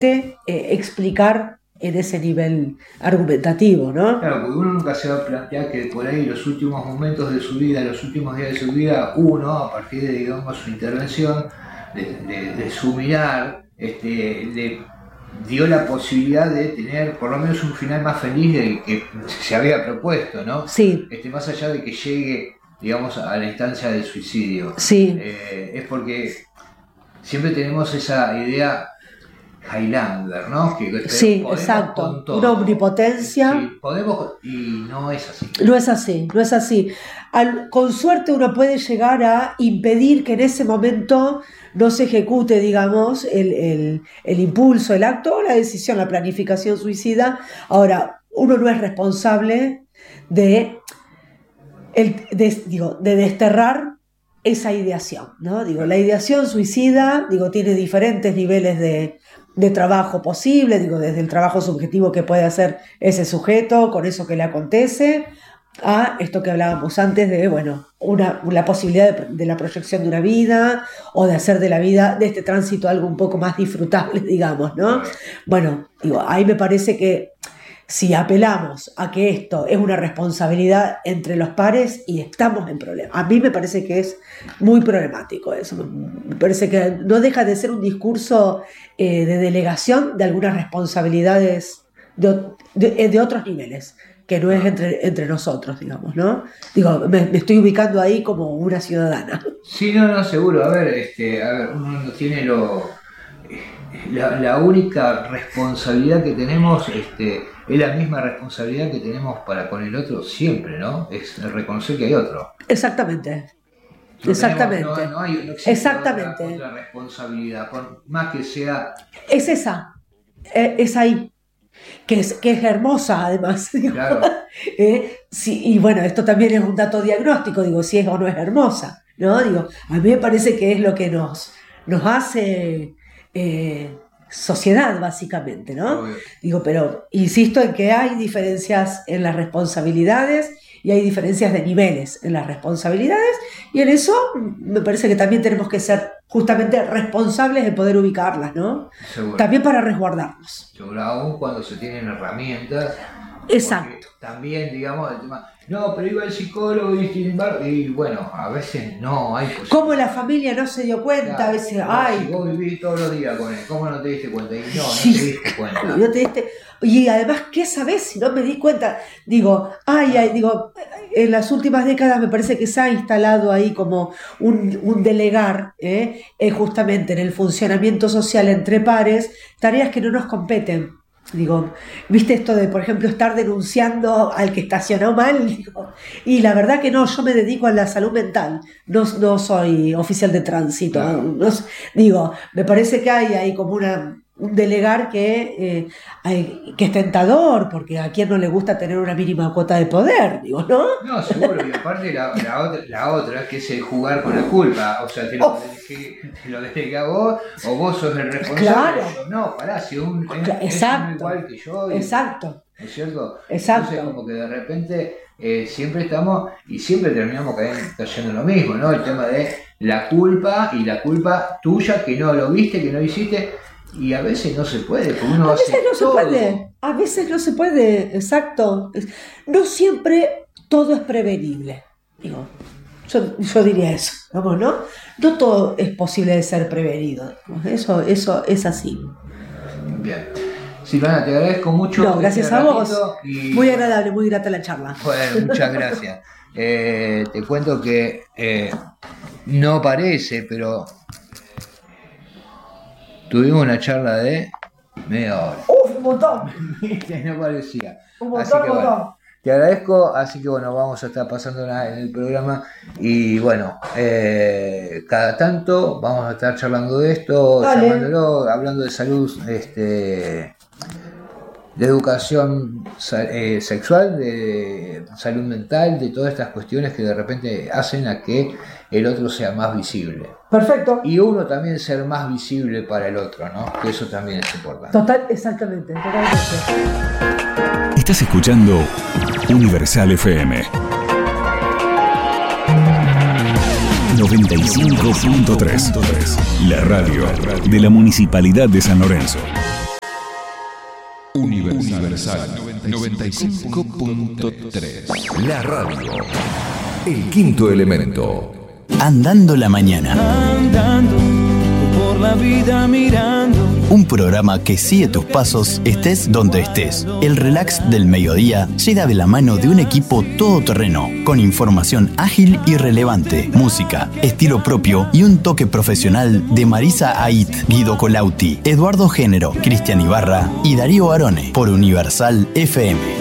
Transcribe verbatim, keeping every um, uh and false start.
eh, explicar en ese nivel argumentativo, ¿no? Claro, porque uno nunca se va a plantear que por ahí los últimos momentos de su vida, los últimos días de su vida, uno, a partir de, digamos, su intervención, de, de, de su mirar, este, le dio la posibilidad de tener por lo menos un final más feliz del que se había propuesto, ¿no? Sí. Este, más allá de que llegue, digamos, a la instancia del suicidio. Sí. Eh, es porque siempre tenemos esa idea Highlander, ¿no? Que sí, exacto. Una omnipotencia. Sí, podemos, y no es así. No es así, no es así. Al, con suerte uno puede llegar a impedir que en ese momento no se ejecute, digamos, el, el, el impulso, el acto o la decisión, la planificación suicida. Ahora, uno no es responsable de, el, de, digo, de desterrar esa ideación, ¿no? Digo, la ideación suicida, digo, tiene diferentes niveles de, de trabajo posible, digo, desde el trabajo subjetivo que puede hacer ese sujeto con eso que le acontece, a esto que hablábamos antes de, bueno, una, la posibilidad de, de la proyección de una vida o de hacer de la vida, de este tránsito, algo un poco más disfrutable, digamos, ¿no? Bueno, digo, ahí me parece que si apelamos a que esto es una responsabilidad entre los pares y estamos en problemas, a mí me parece que es muy problemático eso, me parece que no deja de ser un discurso eh, de delegación de algunas responsabilidades de, de, de otros niveles, que no es entre, entre nosotros, digamos, ¿no? Digo, me, me estoy ubicando ahí como una ciudadana. Sí, no, no, seguro. A ver, este, a ver, uno no tiene lo... La, la única responsabilidad que tenemos este, es la misma responsabilidad que tenemos para con el otro siempre, ¿no? Es reconocer que hay otro. Exactamente. No Exactamente. Tenemos, no, no hay, no existe Exactamente. Otra, otra responsabilidad, por más que sea... Es esa, eh, es ahí. Que es, que es hermosa además, digo. Claro. eh, sí, y bueno, esto también es un dato diagnóstico, digo, si es o no es hermosa, ¿no? Digo, a mí me parece que es lo que nos, nos hace eh, sociedad, básicamente, ¿no? Obvio. Digo, pero insisto en que hay diferencias en las responsabilidades y hay diferencias de niveles en las responsabilidades, y en eso me parece que también tenemos que ser justamente responsables de poder ubicarlas, ¿no? Seguro. También para resguardarnos. Seguro, aún cuando se tienen herramientas. Exacto. También, digamos, el tema, no, pero iba el psicólogo y, y bueno, a veces no hay posibilidad. ¿Cómo la familia no se dio cuenta? Claro, a veces, no, ay. Si vos vivís todos los días con él, ¿cómo no te diste cuenta? Y no, sí. no te diste cuenta. No, no te diste... Y además, ¿qué sabés si no me di cuenta? Digo, ay, ay, digo, en las últimas décadas me parece que se ha instalado ahí como un, un delegar, ¿eh? Eh, justamente en el funcionamiento social entre pares, tareas que no nos competen. Digo, ¿viste esto de, por ejemplo, estar denunciando al que estacionó mal? Digo, y la verdad que no, yo me dedico a la salud mental, no, no soy oficial de tránsito. Claro. No, digo, me parece que hay ahí como una... un delegar que, eh, hay, que es tentador, porque a quien no le gusta tener una mínima cuota de poder, digo, ¿no? No, seguro, y aparte la, la, otra, la otra, que es el jugar con la culpa, o sea, te lo, oh. dejé, te lo dejé a vos, o vos sos el responsable. Claro. No, pará, si un, es, es uno igual que yo. Y, exacto. ¿no es cierto? Exacto. Entonces, como que de repente eh, siempre estamos, y siempre terminamos cayendo lo mismo, ¿no? El tema de la culpa, y la culpa tuya, que no lo viste, que no hiciste. Y a veces no se puede, porque uno a veces hace no todo. se puede, a veces no se puede, exacto. No siempre todo es prevenible, digo, yo, yo diría eso, vamos, ¿no? No todo es posible de ser prevenido, eso, eso es así. Bien. Silvana, te agradezco mucho. No, gracias este a vos. Y... Muy agradable, muy grata la charla. Bueno, muchas gracias. eh, te cuento que eh, no parece, pero tuvimos una charla de media hora. ¡Uf, un montón! No parecía. Un montón, así que, un montón. bueno, te agradezco, así que bueno, vamos a estar pasándola en el programa y bueno, eh, cada tanto vamos a estar charlando de esto, llamándolo, hablando de salud, este, de educación eh, sexual, de salud mental, de todas estas cuestiones que de repente hacen a que el otro sea más visible. Perfecto. Y uno también ser más visible para el otro, ¿no? Que eso también es importante. Total, exactamente, totalmente. Estás escuchando Universal F M noventa y cinco punto tres, la radio de la Municipalidad de San Lorenzo. Universal noventa y cinco punto tres. La radio. El quinto elemento. Andando la mañana. Andando por la vida mirando. Un programa que sigue tus pasos, estés donde estés. El relax del mediodía llega de la mano de un equipo todoterreno, con información ágil y relevante, música, estilo propio y un toque profesional de Marisa Ait, Guido Colauti, Eduardo Género, Cristian Ibarra y Darío Arone, por Universal F M.